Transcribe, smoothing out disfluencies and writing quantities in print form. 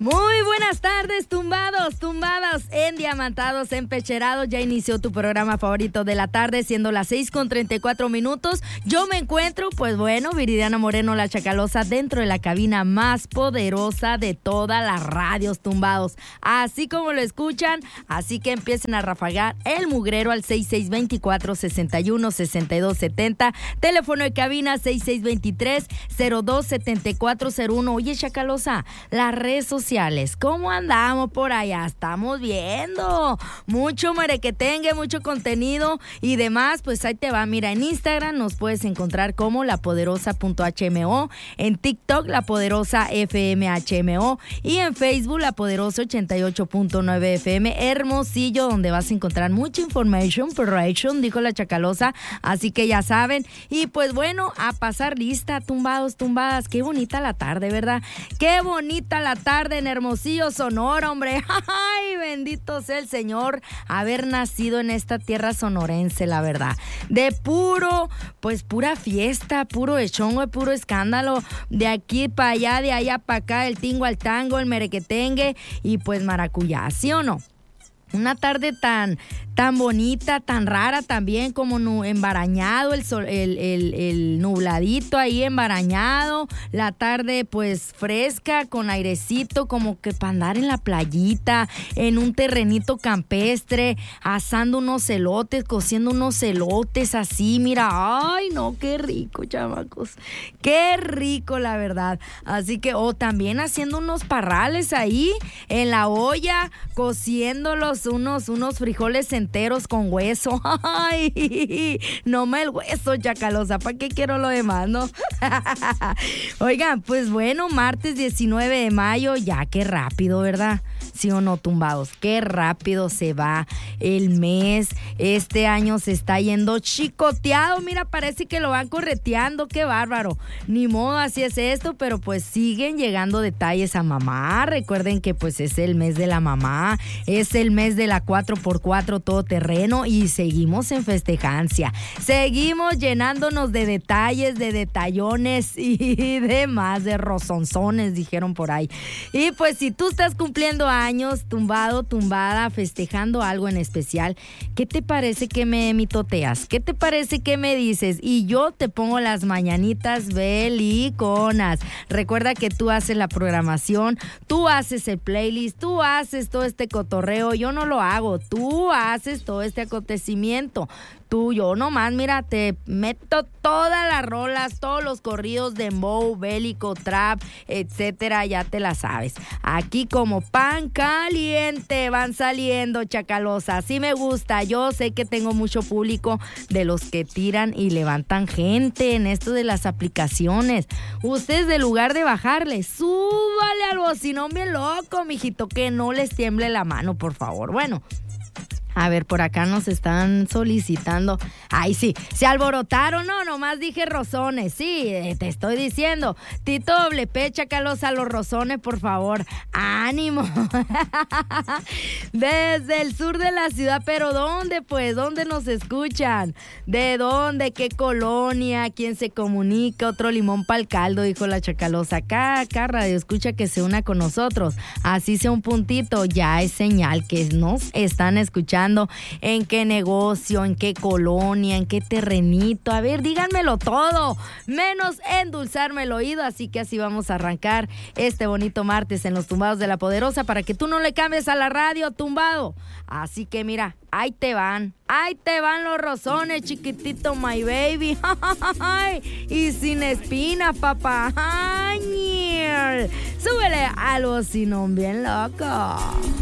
Muy buenas tardes, tumbados, tumbadas, endiamantados, empecherados. Ya inició tu programa favorito de la tarde, siendo las 6:34. Yo me encuentro, pues bueno, Viridiana Moreno, la Chacalosa, dentro de la cabina más poderosa de todas las radios, tumbados. Así como lo escuchan, así que empiecen a rafagar el mugrero al 6624-61-6270. Teléfono de cabina 6623-027401. Oye, Chacalosa, las redes sociales, ¿cómo andamos por allá? Estamos viendo mucho merequetengue, mucho contenido y demás. Pues ahí te va, mira, en Instagram nos puedes encontrar como lapoderosa.hmo, en TikTok lapoderosa FMHMO y en Facebook lapoderosa 88.9 FM Hermosillo, donde vas a encontrar mucha information, dijo la Chacalosa, así que ya saben. Y pues bueno, a pasar lista, tumbados, tumbadas. Qué bonita la tarde, ¿verdad? Qué bonita la tarde en Hermosillo, Sonora, hombre. Ay, bendito sea el Señor haber nacido en esta tierra sonorense, la verdad. De puro, pues pura fiesta, puro echongo, puro escándalo. De aquí para allá, de allá para acá, el tingo al tango, el merequetengue y pues maracuyá, ¿sí o no? Una tarde tan bonita, tan rara también, como embarañado, el sol, el nubladito ahí embarañado, la tarde pues fresca, con airecito, como que para andar en la playita, en un terrenito campestre, asando unos elotes, cociendo unos elotes así, mira, ay no, qué rico, chamacos, qué rico la verdad. Así que, también haciendo unos parrales ahí, en la olla, cociéndolos, unos frijoles enteros con hueso. Ay, no me el hueso, Chacalosa, ¿para qué quiero lo demás, no? Oigan, pues bueno, martes 19 de mayo, ya qué rápido, ¿verdad? ¿Sí o no, tumbados? Qué rápido se va el mes. Este año se está yendo chicoteado. Mira, parece que lo van correteando. Qué bárbaro. Ni modo, así es esto, pero pues siguen llegando detalles a mamá. Recuerden que pues es el mes de la mamá, es el mes de la 4x4 todoterreno y seguimos en festejancia. Seguimos llenándonos de detalles, de detallones y demás, de rozonzones, dijeron por ahí. Y pues si tú estás cumpliendo años, tumbado, tumbada, festejando algo en especial, ¿qué te parece que me mitoteas? ¿Qué te parece que me dices? Y yo te pongo las mañanitas beliconas. Recuerda que tú haces la programación, tú haces el playlist, tú haces todo este cotorreo. Yo no lo hago, tú haces todo este acontecimiento. Yo nomás, mira, te meto todas las rolas, todos los corridos de dembow, bélico, trap, etcétera, ya te la sabes. Aquí como pan caliente van saliendo, Chacalosa. Así me gusta. Yo sé que tengo mucho público de los que tiran y levantan gente en esto de las aplicaciones. Ustedes, de lugar de bajarle, súbale al bocinón bien loco, mijito, que no les tiemble la mano, por favor. Bueno, a ver, por acá nos están solicitando. Ay, sí, se alborotaron, no, nomás dije rozones. Sí, te estoy diciendo. Tito WP, Chacalosa, los rozones, por favor. ¡Ánimo! Desde el sur de la ciudad, pero ¿dónde, pues? ¿Dónde nos escuchan? ¿De dónde? ¿Qué colonia? ¿Quién se comunica? Otro limón pa'l caldo, dijo la Chacalosa. Acá radio escucha que se una con nosotros. Así sea un puntito, ya es señal que nos están escuchando. ¿En qué negocio? ¿En qué colonia? ¿En qué terrenito? A ver, díganmelo todo, menos endulzarme el oído. Así que así vamos a arrancar este bonito martes en los Tumbados de la Poderosa, para que tú no le cambies a la radio, tumbado. Así que mira, ahí te van los rozones, chiquitito, my baby. Y sin espinas, papá. Súbele al bocinón bien loco.